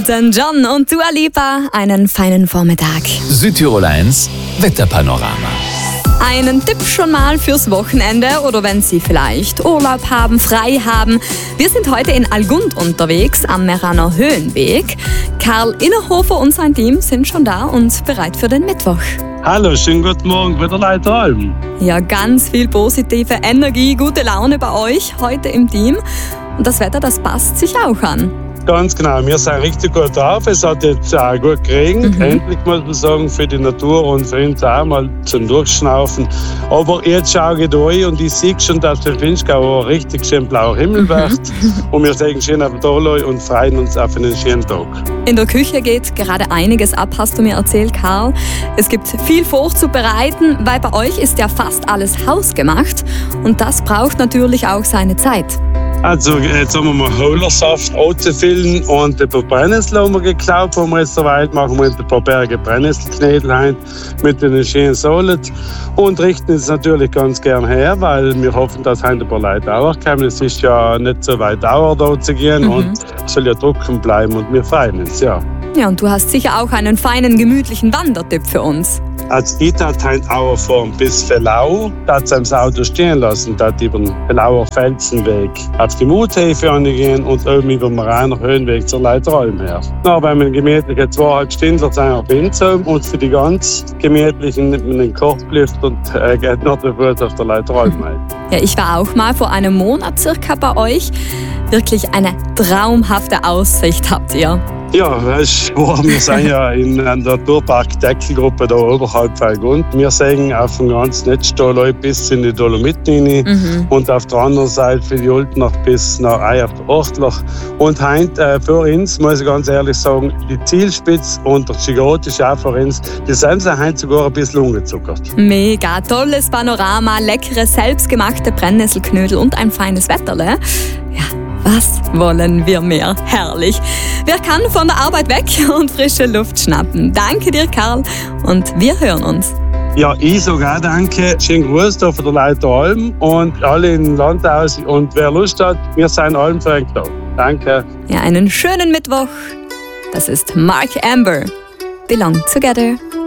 Dann John und Dua Lipa, einen feinen Vormittag. Südtirol 1 Wetterpanorama. Einen Tipp schon mal fürs Wochenende oder wenn Sie vielleicht Urlaub haben, frei haben. Wir sind heute in Algund unterwegs am Meraner Höhenweg. Karl Innerhofer und sein Team sind schon da und bereit für den Mittwoch. Hallo, schönen guten Morgen bei der Leiteralm. Ja, ganz viel positive Energie, gute Laune bei euch heute im Team. Und das Wetter, das passt sich auch an. Ganz genau, wir sind richtig gut drauf. Es hat jetzt auch gut geregnet. Endlich muss man sagen, für die Natur und für uns auch mal zum Durchschnaufen. Aber jetzt schaue ich da rein und ich sehe schon, dass der Finchgau ein richtig schön blauer Himmel wird. Und wir sagen schön auf da und freuen uns auf einen schönen Tag. In der Küche geht gerade einiges ab, hast du mir erzählt, Karl. Es gibt viel vorzubereiten, weil bei euch ist ja fast alles hausgemacht. Und das braucht natürlich auch seine Zeit. Also jetzt haben wir mal Hohlersaft anzufüllen und ein paar Brennnessel haben wir geklaut, wo wir jetzt soweit machen wir ein paar Berge Brennnesselknädel rein mit einer schönen Sohle und richten es natürlich ganz gern her, weil wir hoffen, dass heute ein paar Leute auch kommen. Es ist ja nicht so weit Dauer da zu gehen und es soll ja trocken bleiben und wir freuen uns, ja. Ja, und du hast sicher auch einen feinen, gemütlichen Wandertipp für uns. Als ich das heute auch fahren bis Fellau, das das Auto stehen lassen, das über den Felauer Felsenweg auf die Muthäfe gehen und oben über den Meraner Höhenweg zur Leiteralm her. Dann haben wir einen gemütlichen 2,5 Stunden auf Windsheim und für die ganz gemütlichen nimmt man den Kochlift und geht noch den Fuß auf der Leiteralm ein. Ja, ich war auch mal vor einem Monat circa bei euch. Wirklich eine traumhafte Aussicht habt ihr. Ja, weißt du, wir sind ja in der Tourpark-Deckelgruppe da oberhalb von Algund. Wir sehen auf dem ganzen Netzstall bis in die Dolomiten rein und auf der anderen Seite für die Ultnach bis nach Eiert-Ortlach. Und heute für uns, muss ich ganz ehrlich sagen, die Zielspitze und der Chigot ist auch für uns, die sind heute sogar ein bisschen ungezuckert. Mega tolles Panorama, leckere, selbstgemachte Brennnesselknödel und ein feines Wetterle. Ja. Was wollen wir mehr? Herrlich. Wer kann von der Arbeit weg und frische Luft schnappen? Danke dir, Karl, und wir hören uns. Ja, ich sogar danke. Schönen Gruß da von der Leiteralm und alle im Landhaus. Und wer Lust hat, wir sind allem für euch da. Danke. Ja, einen schönen Mittwoch. Das ist Mark Amber. Belong Together.